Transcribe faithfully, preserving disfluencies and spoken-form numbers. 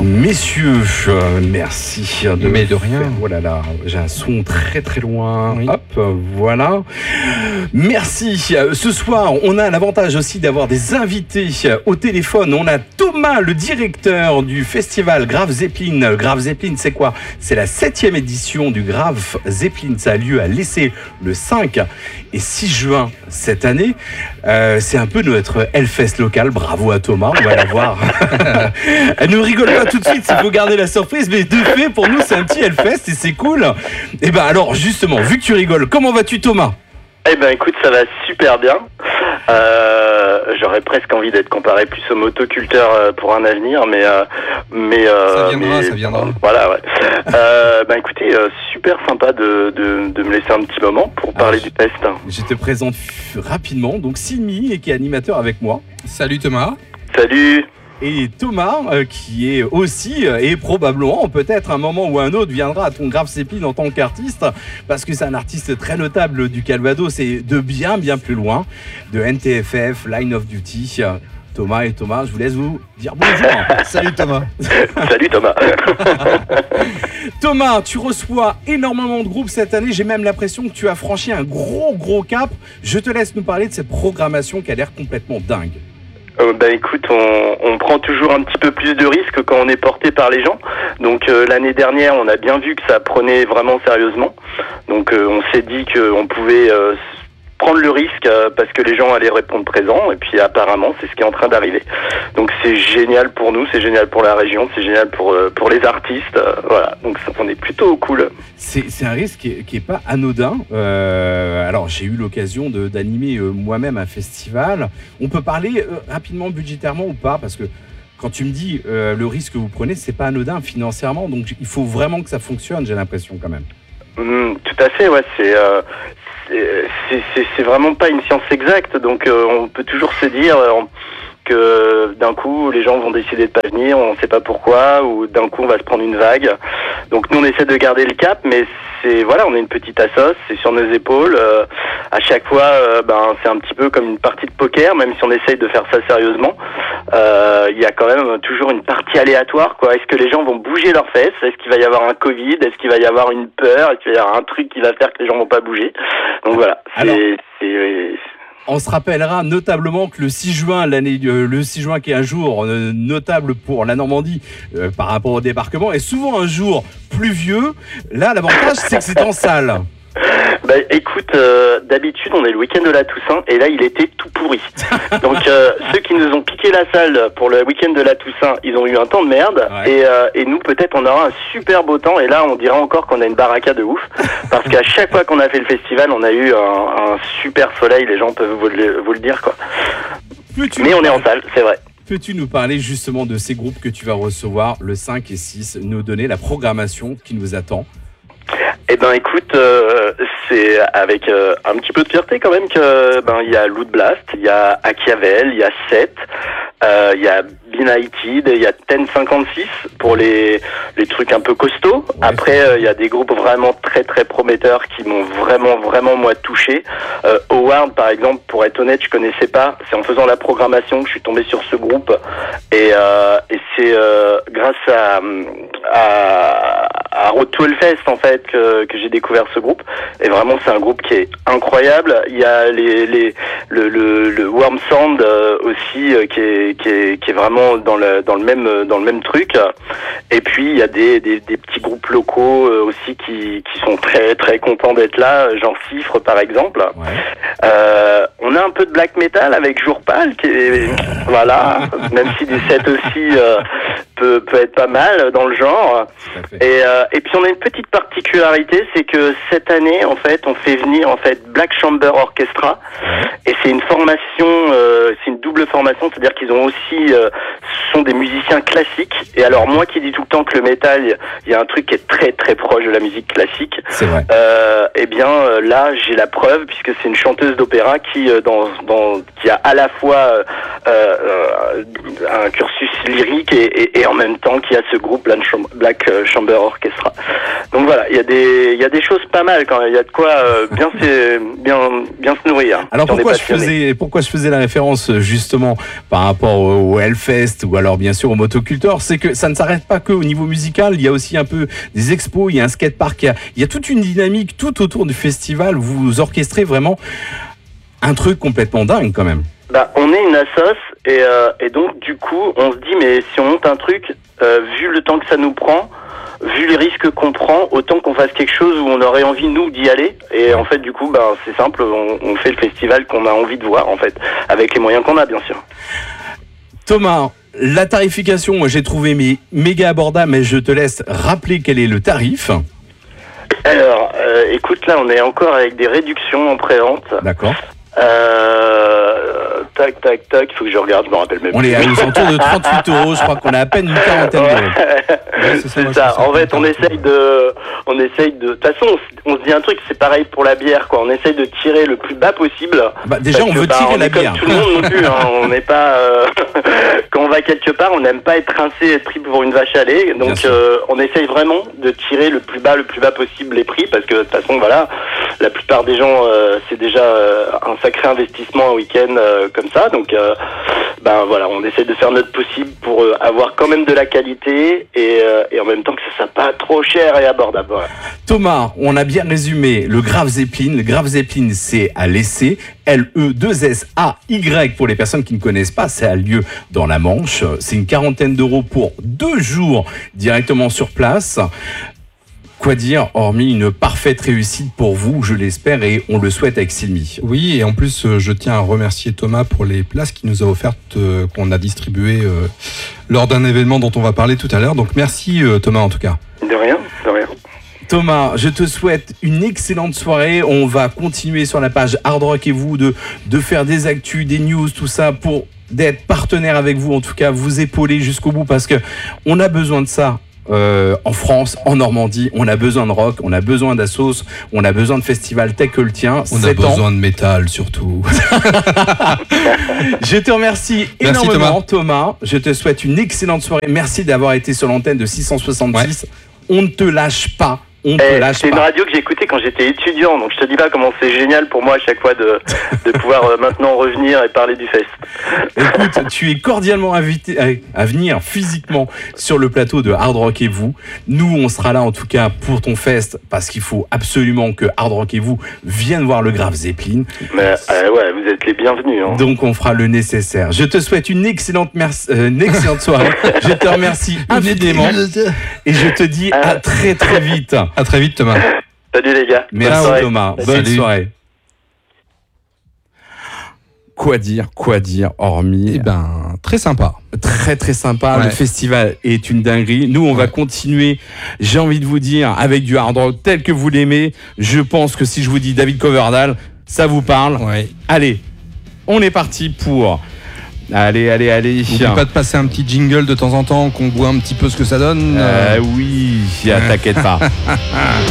Messieurs, euh, merci de Mais de rien. faire- Oh là là, j'ai un son très très loin. Oui. Hop, voilà. Merci. Euh, Ce soir, on a l'avantage aussi d'avoir des invités euh, au téléphone. On a Thomas, le directeur du festival Graf Zeppelin. Graf Zeppelin, c'est quoi? C'est la septième édition du Graf Zeppelin. Ça a lieu à l'Essai le cinq et six juin cette année. Euh, c'est un peu notre Hellfest local. Bravo à Thomas, on va la voir. Elle ne rigole pas tout de suite, il faut garder la surprise, mais de fait, pour nous, c'est un petit Hellfest et c'est cool. Et ben alors, justement, vu que tu rigoles, comment vas-tu, Thomas? Eh ben écoute, ça va super bien. Euh, j'aurais presque envie d'être comparé plus au motoculteur euh, pour un avenir, mais euh, mais euh, Ça viendra, mais, ça viendra. Voilà, ouais. euh, ben écoutez, euh, super sympa de, de de me laisser un petit moment pour parler Ah, du test. Je te présente rapidement, donc Simi, qui est animateur avec moi. Salut Thomas. Salut. Et Thomas, euh, qui est aussi, euh, et probablement, peut-être un moment ou un autre, viendra à ton Graf Zeppelin en tant qu'artiste, parce que c'est un artiste très notable du Calvados et de bien, bien plus loin, de N T F F, Line of Duty. Thomas et Thomas, je vous laisse vous dire bonjour. Salut Thomas. Salut Thomas. Thomas, tu reçois énormément de groupes cette année. J'ai même l'impression que tu as franchi un gros, gros cap. Je te laisse nous parler de cette programmation qui a l'air complètement dingue. Euh, bah écoute, on, on prend toujours un petit peu plus de risques quand on est porté par les gens. Donc euh, l'année dernière, on a bien vu que ça prenait vraiment sérieusement. Donc euh, on s'est dit qu'on pouvait euh, prendre le risque euh, parce que les gens allaient répondre présent. Et puis apparemment, c'est ce qui est en train d'arriver. Donc c'est génial pour nous, c'est génial pour la région, c'est génial pour euh, pour les artistes. Euh, voilà, donc ça, on est plutôt cool. C'est, c'est un risque qui est, qui est pas anodin. Euh, alors, j'ai eu l'occasion de, d'animer euh, moi-même un festival. On peut parler euh, rapidement budgétairement ou pas? Parce que quand tu me dis euh, le risque que vous prenez, c'est pas anodin financièrement. Donc, il faut vraiment que ça fonctionne, j'ai l'impression quand même. Mmh, tout à fait, ouais, c'est, euh, c'est, c'est, c'est, c'est vraiment pas une science exacte. Donc euh, on peut toujours se dire euh, que d'un coup les gens vont décider de pas venir, on sait pas pourquoi, ou d'un coup on va se prendre une vague. Donc nous on essaie de garder le cap, mais c'est voilà, on est une petite assoce, c'est sur nos épaules. Euh, à chaque fois, euh, ben c'est un petit peu comme une partie de poker, même si on essaye de faire ça sérieusement. Euh, Il y a quand même toujours une partie aléatoire, quoi. Est-ce que les gens vont bouger leurs fesses? Est-ce qu'il va y avoir un Covid? Est-ce qu'il va y avoir une peur? Est-ce qu'il va y avoir un truc qui va faire que les gens vont pas bouger? Donc voilà, c'est, Alors, c'est, on se rappellera notablement que le six juin, l'année, euh, le six juin qui est un jour euh, notable pour la Normandie euh, par rapport au débarquement, est souvent un jour pluvieux. Là, l'avantage, c'est que c'est en salle. Bah écoute, euh, d'habitude on est le week-end de la Toussaint et là il était tout pourri. Donc euh, ceux qui nous ont piqué la salle pour le week-end de la Toussaint, ils ont eu un temps de merde. Ouais. Et, euh, et nous peut-être on aura un super beau temps et là on dira encore qu'on a une baraka de ouf. Parce qu'à chaque fois qu'on a fait le festival, on a eu un, un super soleil, les gens peuvent vous le, vous le dire quoi. Peux-tu Mais nous on est en parler- salle, c'est vrai. Peux-tu nous parler justement de ces groupes que tu vas recevoir le cinq et six, nous donner la programmation qui nous attend? Eh ben écoute, euh, c'est avec euh, un petit peu de fierté quand même que ben il y a Loot Blast, il y a Achiavel, il y a Set, euh, il y a Benighted, il y a Ten cinquante-six pour les les trucs un peu costauds. Ouais. Après euh, il y a des groupes vraiment très très prometteurs qui m'ont vraiment vraiment moi touché. Euh, Howard par exemple, pour être honnête, je connaissais pas. C'est en faisant la programmation que je suis tombé sur ce groupe et euh, et c'est euh, grâce à à, à Road to Hellfest en fait que, que j'ai découvert ce groupe et vraiment c'est un groupe qui est incroyable. Il y a les les le le, le Worm Sound euh, aussi euh, qui est qui est qui est vraiment dans le dans le même dans le même truc. Et puis il y a des des, des petits groupes locaux euh, aussi qui qui sont très très contents d'être là, genre Cifre par exemple. Ouais. Euh, on a un peu de black metal avec Jour Pâle qui est voilà, même si du set aussi euh, peut peut être pas mal dans le genre. Tout à fait. Et euh, et puis on a une petite particularité, c'est que cette année en fait on fait venir en fait Black Chamber Orchestra et c'est une formation, euh, c'est une double formation, c'est-à-dire qu'ils ont aussi euh, sont des musiciens classiques. Et alors moi qui dis tout le temps que le métal, il y a un truc qui est très très proche de la musique classique. C'est vrai. Euh, eh bien euh, là j'ai la preuve puisque c'est une chanteuse d'opéra qui euh, dans dans qui a à la fois euh, euh, un cursus lyrique et, et, et en même temps qui a ce groupe Black Cham- Black Chamber Orchestra. Donc voilà, il y a des il y a des choses pas mal quand même. Il y a de quoi euh, bien c'est bien bien se nourrir. Alors si on est pourquoi je passionné. faisais pourquoi je faisais la référence justement par rapport au, au Hellfest ou alors alors bien sûr au Motocultor, c'est que ça ne s'arrête pas que au niveau musical, il y a aussi un peu des expos, il y a un skatepark, il y a, il y a toute une dynamique tout autour du festival. Vous orchestrez vraiment un truc complètement dingue quand même. Bah, on est une assoce et, euh, et donc du coup on se dit mais si on monte un truc, euh, vu le temps que ça nous prend, vu les risques qu'on prend, autant qu'on fasse quelque chose où on aurait envie nous d'y aller. Et en fait du coup ben c'est simple, on, on fait le festival qu'on a envie de voir en fait, avec les moyens qu'on a bien sûr. Thomas, la tarification, moi j'ai trouvé mais méga abordable, mais je te laisse rappeler quel est le tarif. Alors euh, écoute, là on est encore avec des réductions en pré-vente. D'accord. Euh, tac, tac, tac, il faut que je regarde, je me rappelle même. On est à aux alentours de trente-huit euros, je crois qu'on a à peine une quarantaine d'euros. Ouais, c'est ça, c'est ça. En fait, on essaye de, on essaye de, de toute façon, on, on se dit un truc, c'est pareil pour la bière, quoi. On essaye de tirer le plus bas possible. Bah, déjà, on que, veut bah, tirer on la est bière. Comme tout le monde non plus, hein. On n'est pas, euh, quand on va quelque part, on n'aime pas être rincé, être pris pour une vache à lait. Donc, euh, on essaye vraiment de tirer le plus bas, le plus bas possible les prix, parce que de toute façon, voilà, la plupart des gens, euh, c'est déjà euh, un sacré investissement un week-end euh, comme ça. Donc, euh, ben voilà, on essaie de faire notre possible pour euh, avoir quand même de la qualité et, euh, et en même temps que ça soit pas trop cher et abordable. Voilà. Thomas, on a bien résumé le Graf Zeppelin. Le Graf Zeppelin, c'est à l'Essai, L E deux S A Y pour les personnes qui ne connaissent pas. Ça a lieu dans la Manche. C'est une quarantaine d'euros pour deux jours directement sur place. Quoi dire, hormis une parfaite réussite pour vous, je l'espère, et on le souhaite avec Sylvie. Oui, et en plus, je tiens à remercier Thomas pour les places qu'il nous a offertes, euh, qu'on a distribuées euh, lors d'un événement dont on va parler tout à l'heure. Donc merci euh, Thomas en tout cas. De rien, de rien. Thomas, je te souhaite une excellente soirée. On va continuer sur la page Hard Rock et vous de, de faire des actus, des news, tout ça pour d'être partenaire avec vous, en tout cas vous épauler jusqu'au bout parce que on a besoin de ça. Euh, en France, en Normandie, on a besoin de rock, on a besoin d'assos, on a besoin de festivals tels que le tien. On a besoin ans. de métal surtout. Je te remercie Merci énormément Thomas. Thomas. Je te souhaite une excellente soirée. Merci d'avoir été sur l'antenne de six cent soixante-six. Ouais. On ne te lâche pas. On te eh, lâche c'est pas. une radio que j'ai écoutée quand j'étais étudiant, donc je te dis pas comment c'est génial pour moi à chaque fois de, de pouvoir euh, maintenant revenir et parler du fest. Écoute, tu es cordialement invité à, à venir physiquement sur le plateau de Hard Rock et vous. Nous, on sera là en tout cas pour ton fest parce qu'il faut absolument que Hard Rock et vous viennent voir le Graf Zeppelin. Mais euh, ouais, vous êtes les bienvenus. Hein. Donc on fera le nécessaire. Je te souhaite une excellente, merci, euh, une excellente soirée. Je te remercie infiniment et je te dis à très très vite. À très vite Thomas. Salut les gars. Merci Thomas. Bonne Salut. soirée. Quoi dire, quoi dire, hormis... Eh ben, très sympa. Très très sympa, ouais. Le festival est une dinguerie. Nous on ouais. va continuer, j'ai envie de vous dire, avec du hard rock tel que vous l'aimez. Je pense que si je vous dis David Coverdale, ça vous parle. Ouais. Allez, on est parti pour... Allez, allez, allez. N'oublie pas de passer un petit jingle de temps en temps, qu'on voit un petit peu ce que ça donne. Euh, oui, t'inquiète pas.